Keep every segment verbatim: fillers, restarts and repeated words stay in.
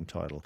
album title.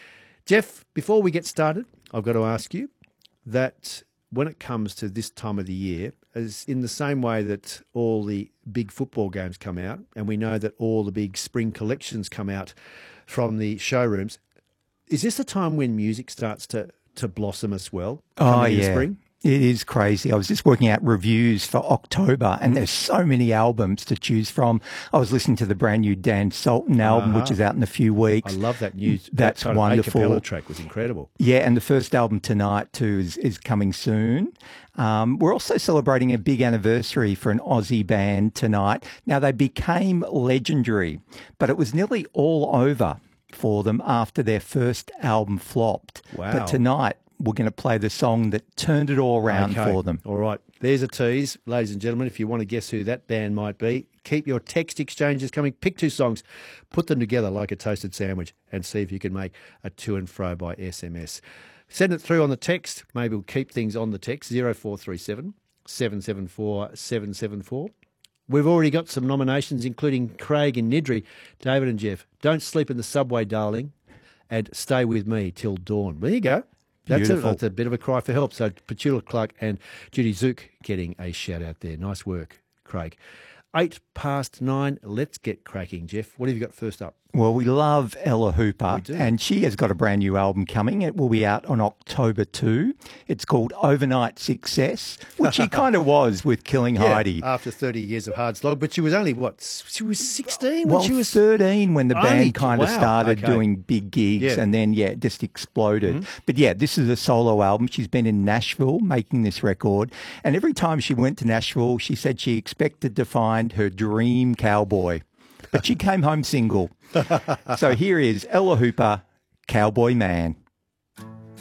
Jeff, before we get started, I've got to ask you that when it comes to this time of the year, as in the same way that all the big football games come out, and we know that all the big spring collections come out from the showrooms, is this a time when music starts to, to blossom as well? Oh, yeah. Spring? It is crazy. I was just working out reviews for October, and there's so many albums to choose from. I was listening to the brand new Dan Sultan album, uh-huh. which is out in a few weeks. I love that news. That's that wonderful. A cappella track was incredible. Yeah, and the first album tonight too is, is coming soon. Um, we're also celebrating a big anniversary for an Aussie band tonight. Now, they became legendary, but it was nearly all over for them after their first album flopped. Wow. But tonight, we're going to play the song that turned it all around okay. for them. All right. There's a tease. Ladies and gentlemen, if you want to guess who that band might be, keep your text exchanges coming. Pick two songs, put them together like a toasted sandwich, and see if you can make a to and fro by S M S. Send it through on the text. Maybe we'll keep things on the text, zero four three seven, seven seven four, seven seven four. We've already got some nominations, including Craig and Nidri. David and Jeff, Don't Sleep in the Subway, Darling, and Stay With Me Till Dawn. There you go. That's a, that's a bit of a cry for help. So Petula Clark and Judy Zook getting a shout out there. Nice work, Craig. Eight past nine. Let's get cracking, Jeff. What have you got first up? Well, we love Ella Hooper, We do. and she has got a brand new album coming. It will be out on October second. It's called Overnight Success, which she kind of was with Killing Yeah, Heidi. after thirty years of hard slog. But she was only, what, she was sixteen when Well, she was thirteen when the Only- band kind of wow, started okay. doing big gigs, Yeah. and then, yeah, it just exploded. Mm-hmm. But, yeah, this is a solo album. She's been in Nashville making this record, and every time she went to Nashville, she said she expected to find her dream cowboy. But she came home single. So here is Ella Hooper, Cowboy Man.